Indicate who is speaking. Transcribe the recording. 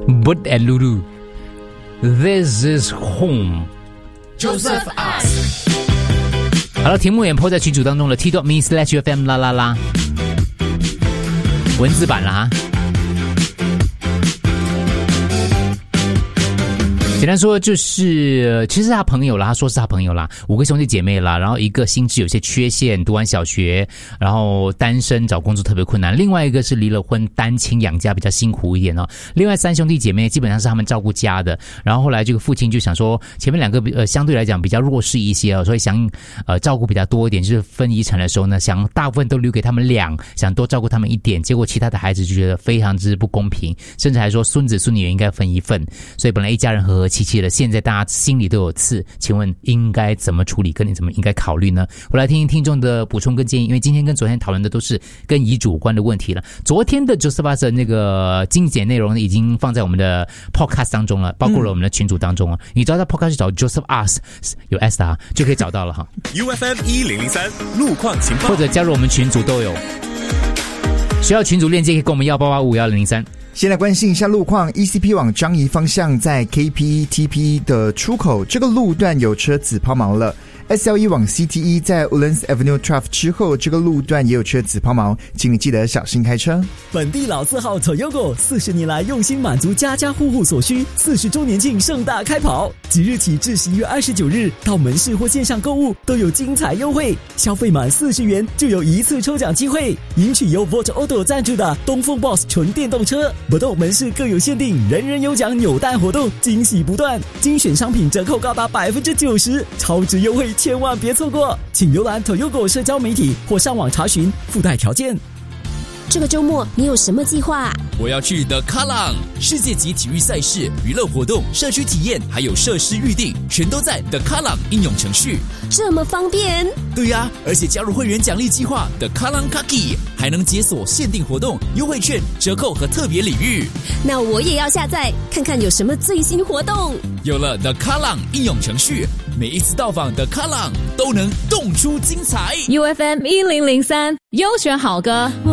Speaker 1: Bud and Lulu This is home
Speaker 2: Joseph Ask。
Speaker 1: 好了，题目也 po 在群组当中了 t.me/UFM 啦啦啦，文字版了哈。简单说就是，其实是他朋友啦，他说是他朋友啦，5个兄弟姐妹啦，然后一个心智有些缺陷，读完小学，然后单身找工作特别困难，另外一个是离了婚，单亲养家比较辛苦一点哦。另外3兄弟姐妹基本上是他们照顾家的，然后后来这个父亲就想说，前面2个相对来讲比较弱势一些哦，所以想照顾比较多一点，就是分遗产的时候呢，想大部分都留给他们俩，想多照顾他们一点，结果其他的孩子就觉得非常之不公平，甚至还说孙子孙女也应该分一份，所以本来一家人和和气气的，现在大家心里都有刺，请问应该怎么处理，跟你怎么应该考虑呢？我来听听听众的补充跟建议，因为今天跟昨天讨论的都是跟遗嘱有关的问题了。昨天的 Joseph Ask 的那个精简内容已经放在我们的 podcast 当中了，包括了我们的群组当中哦。你只要在 podcast 去找 Joseph Ask 有 S 的就可以找到了哈。
Speaker 3: UFM 1003路况情报，
Speaker 1: 或者加入我们群组都有。需要群组链接可以跟我们要8851003。
Speaker 4: 先来关心一下路况 ，ECP 往樟宜方向在 KPTP 的出口，这个路段有车子抛锚了。SLE 往 CTE 在 Woodlands Avenue Trough 之后，这个路段也有车子抛锚，请你记得小心开车。
Speaker 5: 本地老字号 Toyota 40年来用心满足家家户户所需，40周年庆盛大开跑，即日起至11月29日，到门市或线上购物都有精彩优惠，消费满40元就有一次抽奖机会，赢取由 Volt Auto 赞助的东风 Boss 纯电动车。不动门市各有限定，人人有奖扭蛋活动，惊喜不断，精选商品折扣高达90%，超值优惠千万别错过，请浏览 Toyota 社交媒体或上网查询附带条件。
Speaker 6: 这个周末你有什么计划？
Speaker 2: 我要去 The Kallang 世界级体育赛事、娱乐活动、社区体验，还有设施预定，全都在 The Kallang 应用程序。
Speaker 6: 这么方便？
Speaker 2: 对呀，而且加入会员奖励计划 The Kallang Kaki， 还能解锁限定活动、优惠券、折扣和特别礼遇。
Speaker 6: 那我也要下载看看有什么最新活动。
Speaker 2: 有了 The Kallang 应用程序，每一次到访 The Kallang 都能动出精彩。
Speaker 7: UFM 1003优选好歌。